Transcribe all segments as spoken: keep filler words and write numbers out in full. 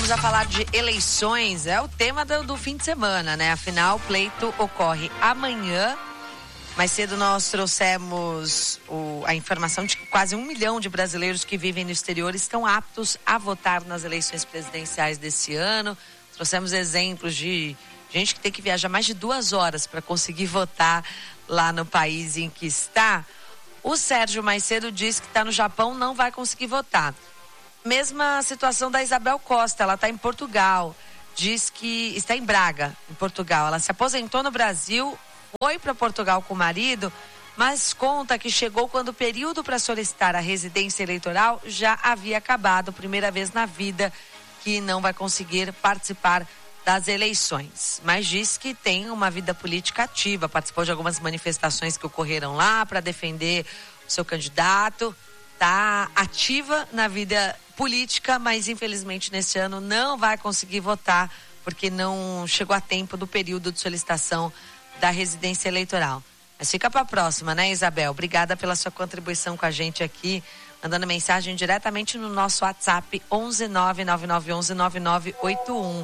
voltamos a falar de eleições. É o tema do, do fim de semana, né? Afinal, o pleito ocorre amanhã. Mais cedo nós trouxemos o, a informação de que quase um milhão de brasileiros que vivem no exterior estão aptos a votar nas eleições presidenciais desse ano. Trouxemos exemplos de gente que tem que viajar mais de duas horas para conseguir votar lá no país em que está. O Sérgio mais cedo disse que está no Japão, não vai conseguir votar. Mesma situação da Isabel Costa, ela está em Portugal, diz que está em Braga, em Portugal. Ela se aposentou no Brasil, foi para Portugal com o marido, mas conta que chegou quando o período para solicitar a residência eleitoral já havia acabado, primeira vez na vida que não vai conseguir participar das eleições. Mas diz que tem uma vida política ativa, participou de algumas manifestações que ocorreram lá para defender o seu candidato, está ativa na vida política, mas infelizmente neste ano não vai conseguir votar porque não chegou a tempo do período de solicitação da residência eleitoral. Mas fica para a próxima, né, Isabel? Obrigada pela sua contribuição com a gente aqui, mandando mensagem diretamente no nosso WhatsApp onze nove nove nove um um nove nove oito um.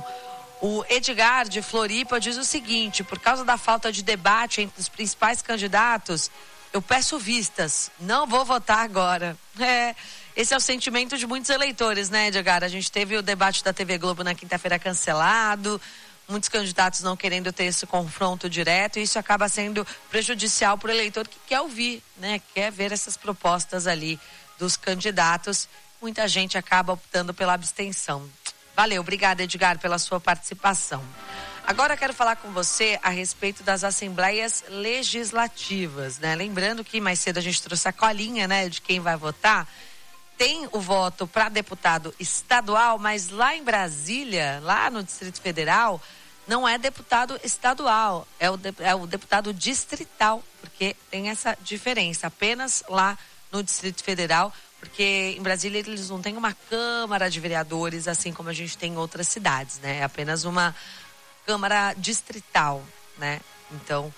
O Edgar de Floripa diz o seguinte: por causa da falta de debate entre os principais candidatos, eu peço vistas, não vou votar agora. É, esse é o sentimento de muitos eleitores, né, Edgar? A gente teve o debate da T V Globo na quinta-feira cancelado, muitos candidatos não querendo ter esse confronto direto, e isso acaba sendo prejudicial para o eleitor que quer ouvir, né, quer ver essas propostas ali dos candidatos. Muita gente acaba optando pela abstenção. Valeu, obrigada, Edgar, pela sua participação. Agora eu quero falar com você a respeito das assembleias legislativas, né? Lembrando que mais cedo a gente trouxe a colinha, né, de quem vai votar. Tem o voto para deputado estadual, mas lá em Brasília, lá no Distrito Federal, não é deputado estadual, é o, de, é o deputado distrital, porque tem essa diferença, apenas lá no Distrito Federal, porque em Brasília eles não têm uma Câmara de Vereadores, assim como a gente tem em outras cidades, né? É apenas uma Câmara distrital, né? Então,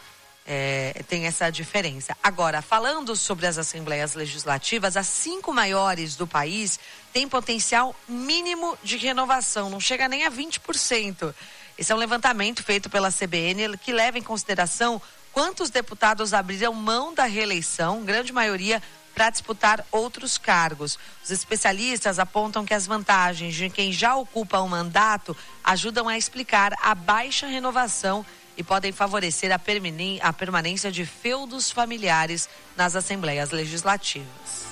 é, tem essa diferença. Agora, falando sobre as assembleias legislativas, as cinco maiores do país têm potencial mínimo de renovação, não chega nem a vinte por cento. Esse é um levantamento feito pela C B N que leva em consideração quantos deputados abriram mão da reeleição, grande maioria para disputar outros cargos. Os especialistas apontam que as vantagens de quem já ocupa um mandato ajudam a explicar a baixa renovação e podem favorecer a, permane- a permanência de feudos familiares nas assembleias legislativas.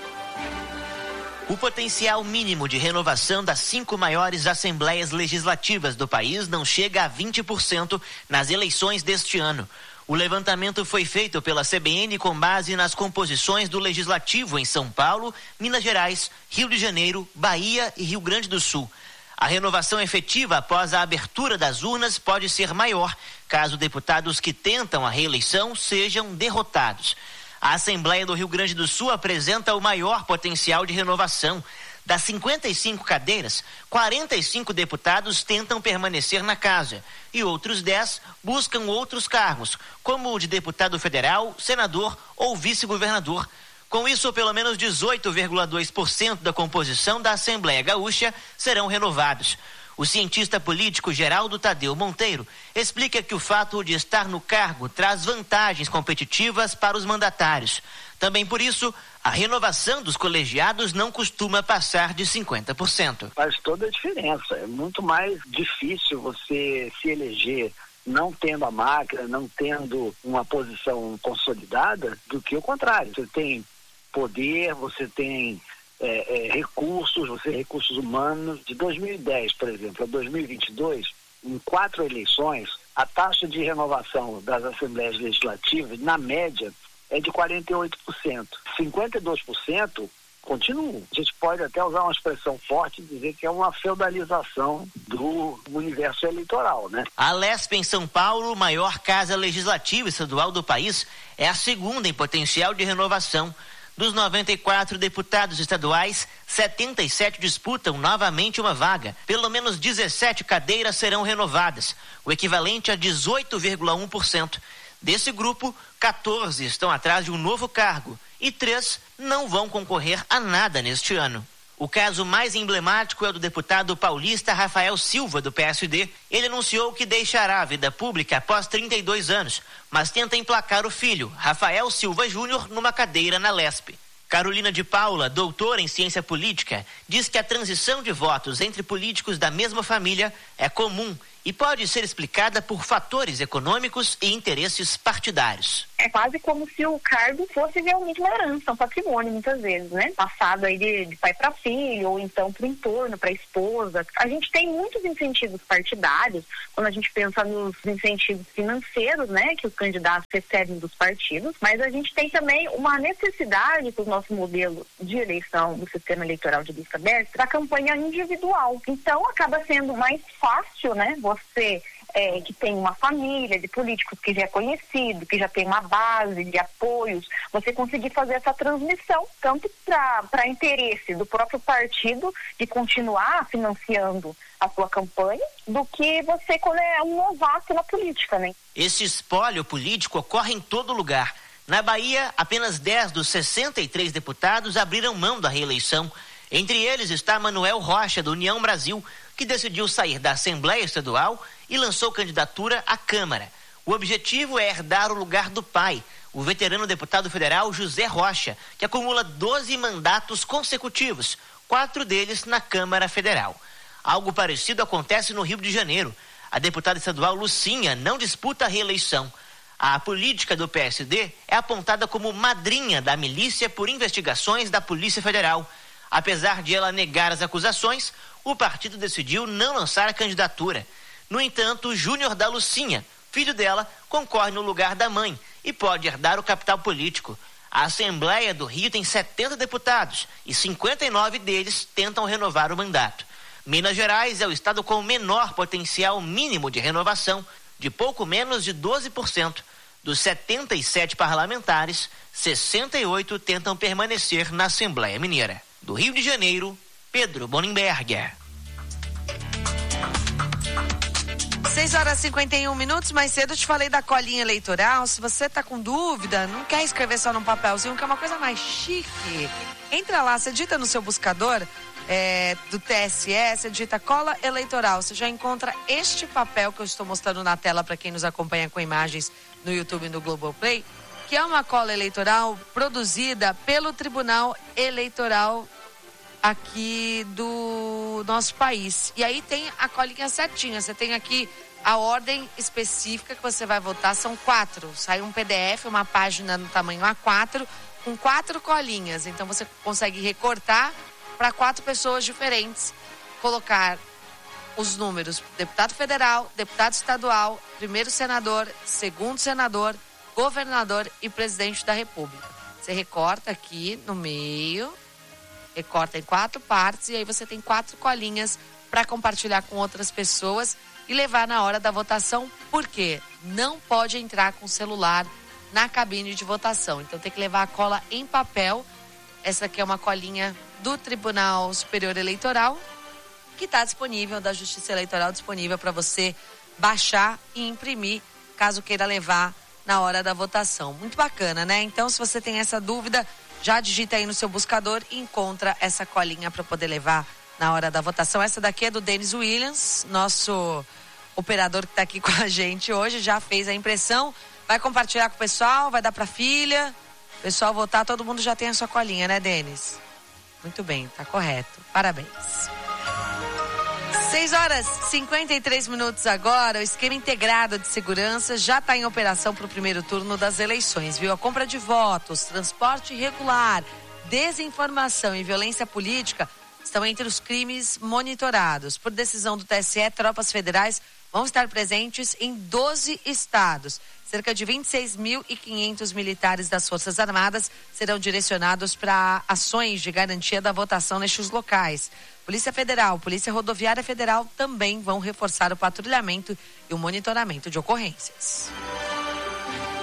O potencial mínimo de renovação das cinco maiores assembleias legislativas do país não chega a vinte por cento nas eleições deste ano. O levantamento foi feito pela C B N com base nas composições do Legislativo em São Paulo, Minas Gerais, Rio de Janeiro, Bahia e Rio Grande do Sul. A renovação efetiva após a abertura das urnas pode ser maior, caso deputados que tentam a reeleição sejam derrotados. A Assembleia do Rio Grande do Sul apresenta o maior potencial de renovação. Das cinquenta e cinco cadeiras, quarenta e cinco deputados tentam permanecer na casa e outros dez buscam outros cargos, como o de deputado federal, senador ou vice-governador. Com isso, pelo menos dezoito vírgula dois por cento da composição da Assembleia Gaúcha serão renovados. O cientista político Geraldo Tadeu Monteiro explica que o fato de estar no cargo traz vantagens competitivas para os mandatários. Também por isso, a renovação dos colegiados não costuma passar de cinquenta por cento. Faz toda a diferença. É muito mais difícil você se eleger não tendo a máquina, não tendo uma posição consolidada, do que o contrário. Você tem poder, você tem é, é, recursos, você tem recursos humanos. De dois mil e dez, por exemplo, a dois mil e vinte e dois, em quatro eleições, a taxa de renovação das assembleias legislativas, na média, é de quarenta e oito por cento. cinquenta e dois por cento continuam. A gente pode até usar uma expressão forte e dizer que é uma feudalização do universo eleitoral, né? A Lesp em São Paulo, maior casa legislativa estadual do país, é a segunda em potencial de renovação. Dos noventa e quatro deputados estaduais, setenta e sete disputam novamente uma vaga. Pelo menos dezessete cadeiras serão renovadas, o equivalente a dezoito vírgula um por cento. Desse grupo, quatorze estão atrás de um novo cargo e três não vão concorrer a nada neste ano. O caso mais emblemático é o do deputado paulista Rafael Silva, do P S D. Ele anunciou que deixará a vida pública após trinta e dois anos, mas tenta emplacar o filho, Rafael Silva Júnior, numa cadeira na Lesp. Carolina de Paula, doutora em ciência política, diz que a transição de votos entre políticos da mesma família é comum e pode ser explicada por fatores econômicos e interesses partidários. É quase como se o cargo fosse realmente uma herança, um patrimônio, muitas vezes, né? Passado aí de, de pai para filho, ou então para o entorno, para a esposa. A gente tem muitos incentivos partidários, quando a gente pensa nos incentivos financeiros, né? Que os candidatos recebem dos partidos, mas a gente tem também uma necessidade para o nosso modelo de eleição do sistema eleitoral de lista aberta, da campanha individual. Então, acaba sendo mais fácil, né? Você é, que tem uma família de políticos que já é conhecido, que já tem uma base de apoios, você conseguir fazer essa transmissão, tanto para interesse do próprio partido de continuar financiando a sua campanha, do que você quando é um novato na política, né? Esse espólio político ocorre em todo lugar. Na Bahia, apenas dez dos sessenta e três deputados abriram mão da reeleição. Entre eles está Manuel Rocha, do União Brasil, que decidiu sair da Assembleia Estadual e lançou candidatura à Câmara. O objetivo é herdar o lugar do pai, o veterano deputado federal José Rocha, que acumula doze mandatos consecutivos, quatro deles na Câmara Federal. Algo parecido acontece no Rio de Janeiro. A deputada estadual Lucinha não disputa a reeleição. A política do P S D é apontada como madrinha da milícia por investigações da Polícia Federal. Apesar de ela negar as acusações, o partido decidiu não lançar a candidatura. No entanto, Júnior da Lucinha, filho dela, concorre no lugar da mãe e pode herdar o capital político. A Assembleia do Rio tem setenta deputados e cinquenta e nove deles tentam renovar o mandato. Minas Gerais é o estado com o menor potencial mínimo de renovação, de pouco menos de doze por cento. Dos setenta e sete parlamentares, sessenta e oito tentam permanecer na Assembleia Mineira. Do Rio de Janeiro, Pedro Bonenberger. seis horas e cinquenta e um minutos, mais cedo eu te falei da colinha eleitoral. Se você tá com dúvida, não quer escrever só num papelzinho, que é uma coisa mais chique, entra lá, você digita no seu buscador é, do T S E, você digita cola eleitoral, você já encontra este papel que eu estou mostrando na tela para quem nos acompanha com imagens no YouTube e no Globoplay, que é uma cola eleitoral produzida pelo Tribunal Eleitoral aqui do nosso país. E aí tem a colinha certinha, você tem aqui a ordem específica que você vai votar, são quatro. Sai um P D F, uma página no tamanho A quatro, com quatro colinhas. Então você consegue recortar para quatro pessoas diferentes, colocar os números: deputado federal, deputado estadual, primeiro senador, segundo senador, governador e presidente da República. Você recorta aqui no meio, recorta em quatro partes e aí você tem quatro colinhas para compartilhar com outras pessoas e levar na hora da votação. Por quê? Não pode entrar com celular na cabine de votação. Então tem que levar a cola em papel. Essa aqui é uma colinha do Tribunal Superior Eleitoral, que está disponível, da Justiça Eleitoral, disponível para você baixar e imprimir, caso queira levar na hora da votação. Muito bacana, né? Então, se você tem essa dúvida, já digita aí no seu buscador e encontra essa colinha para poder levar na hora da votação. Essa daqui é do Denis Williams, nosso operador que está aqui com a gente hoje, já fez a impressão, vai compartilhar com o pessoal, vai dar para a filha, o pessoal votar, todo mundo já tem a sua colinha, né, Denis? Muito bem, tá correto. Parabéns. seis horas e cinquenta e três minutos agora. O esquema integrado de segurança já está em operação para o primeiro turno das eleições, viu? A compra de votos, transporte irregular, desinformação e violência política estão entre os crimes monitorados. Por decisão do T S E, tropas federais vão estar presentes em doze estados. Cerca de vinte e seis mil e quinhentos militares das Forças Armadas serão direcionados para ações de garantia da votação nestes locais. Polícia Federal, Polícia Rodoviária Federal também vão reforçar o patrulhamento e o monitoramento de ocorrências.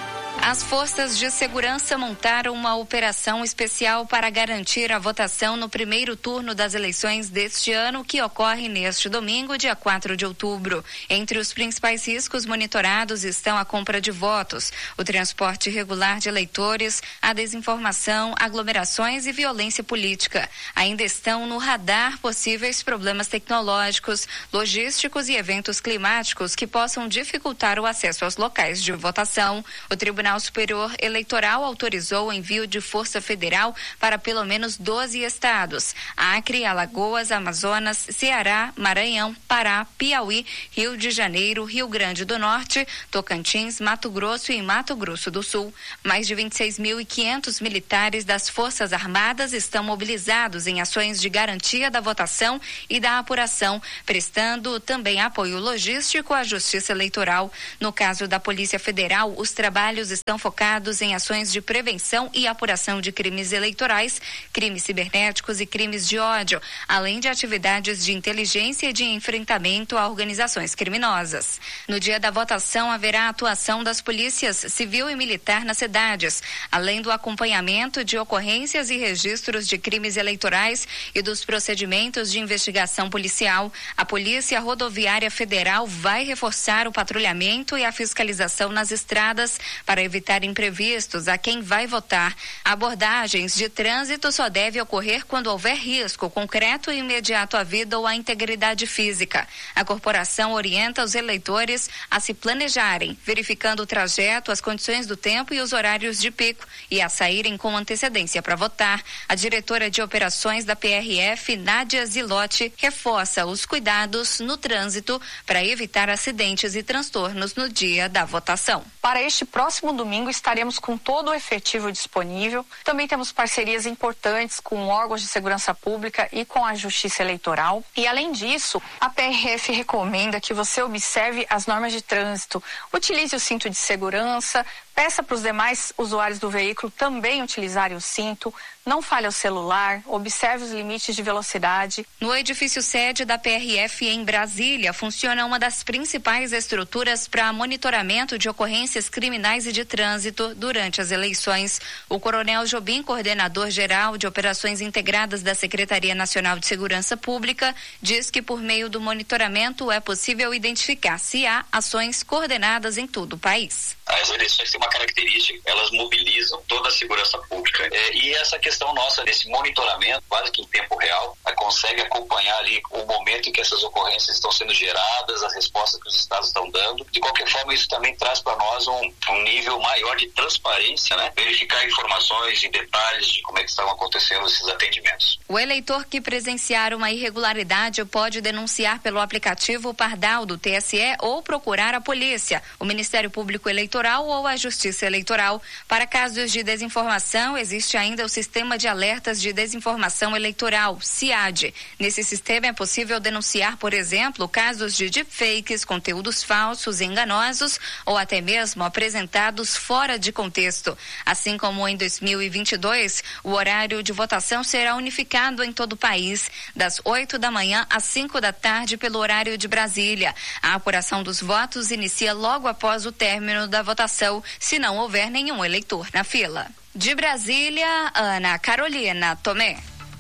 As forças de segurança montaram uma operação especial para garantir a votação no primeiro turno das eleições deste ano, que ocorre neste domingo, dia quatro de outubro. Entre os principais riscos monitorados estão a compra de votos, o transporte irregular de eleitores, a desinformação, aglomerações e violência política. Ainda estão no radar possíveis problemas tecnológicos, logísticos e eventos climáticos que possam dificultar o acesso aos locais de votação. O Tribunal Superior Eleitoral autorizou o envio de Força Federal para pelo menos doze estados: Acre, Alagoas, Amazonas, Ceará, Maranhão, Pará, Piauí, Rio de Janeiro, Rio Grande do Norte, Tocantins, Mato Grosso e Mato Grosso do Sul. Mais de vinte e seis mil e quinhentos militares das Forças Armadas estão mobilizados em ações de garantia da votação e da apuração, prestando também apoio logístico à Justiça Eleitoral. No caso da Polícia Federal, os trabalhos estão focados em ações de prevenção e apuração de crimes eleitorais, crimes cibernéticos e crimes de ódio, além de atividades de inteligência e de enfrentamento a organizações criminosas. No dia da votação, haverá atuação das polícias civil e militar nas cidades, além do acompanhamento de ocorrências e registros de crimes eleitorais e dos procedimentos de investigação policial. A Polícia Rodoviária Federal vai reforçar o patrulhamento e a fiscalização nas estradas para evitar imprevistos a quem vai votar. Abordagens de trânsito só devem ocorrer quando houver risco concreto e imediato à vida ou à integridade física. A corporação orienta os eleitores a se planejarem, verificando o trajeto, as condições do tempo e os horários de pico, e a saírem com antecedência para votar. A diretora de operações da P R F, Nádia Zilotti, reforça os cuidados no trânsito para evitar acidentes e transtornos no dia da votação. Para este próximo domingo estaremos com todo o efetivo disponível. Também temos parcerias importantes com órgãos de segurança pública e com a Justiça Eleitoral. E além disso, a P R F recomenda que você observe as normas de trânsito, utilize o cinto de segurança, peça para os demais usuários do veículo também utilizarem o cinto, não falhe o celular, observe os limites de velocidade. No edifício sede da P R F em Brasília, funciona uma das principais estruturas para monitoramento de ocorrências criminais e de trânsito durante as eleições. O Coronel Jobim, coordenador geral de operações integradas da Secretaria Nacional de Segurança Pública, diz que por meio do monitoramento é possível identificar se há ações coordenadas em todo o país. As eleições têm uma característica, elas mobilizam toda a segurança pública. É, e essa questão nossa desse monitoramento, quase que em tempo real, a, consegue acompanhar ali o momento em que essas ocorrências estão sendo geradas, as respostas que os estados estão dando. De qualquer forma, isso também traz para nós um, um nível maior de transparência, né? Verificar informações e detalhes de como é que estão acontecendo esses atendimentos. O eleitor que presenciar uma irregularidade pode denunciar pelo aplicativo Pardal do T S E ou procurar a polícia, o Ministério Público Eleitoral ou a Justiça Eleitoral. Para casos de desinformação, existe ainda o Sistema de Alertas de Desinformação Eleitoral, SIAD. Nesse sistema é possível denunciar, por exemplo, casos de deepfakes, conteúdos falsos, enganosos ou até mesmo apresentados fora de contexto. Assim como em dois mil e vinte e dois, o horário de votação será unificado em todo o país, das oito da manhã às cinco da tarde pelo horário de Brasília. A apuração dos votos inicia logo após o término da votação, se não houver nenhum eleitor na fila. De Brasília, Ana Carolina Tomé.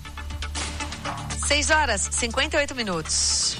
seis horas e cinquenta e oito minutos.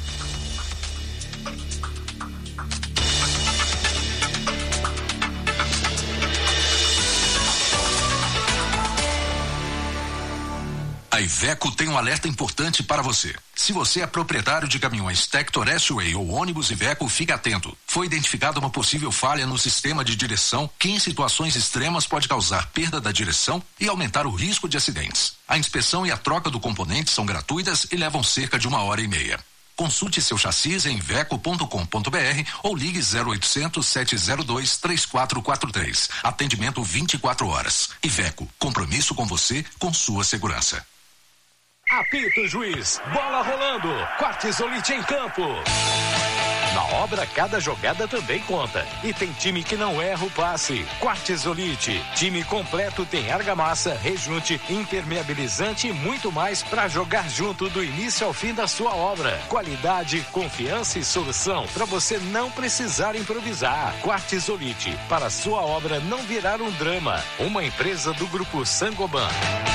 A Iveco tem um alerta importante para você. Se você é proprietário de caminhões Tector S-Way ou ônibus Iveco, fique atento. Foi identificada uma possível falha no sistema de direção que em situações extremas pode causar perda da direção e aumentar o risco de acidentes. A inspeção e a troca do componente são gratuitas e levam cerca de uma hora e meia. Consulte seu chassi em iveco ponto com ponto br ou ligue zero oitocentos, sete zero dois, três quatro quatro três. Atendimento vinte e quatro horas. Iveco, compromisso com você, com sua segurança. Apita o juiz, bola rolando, Quartzolite em campo. Na obra, cada jogada também conta. E tem time que não erra o passe. Quartzolite, time completo, tem argamassa, rejunte, impermeabilizante e muito mais para jogar junto do início ao fim da sua obra. Qualidade, confiança e solução para você não precisar improvisar. Quartzolite, para sua obra não virar um drama. Uma empresa do Grupo Sangoban.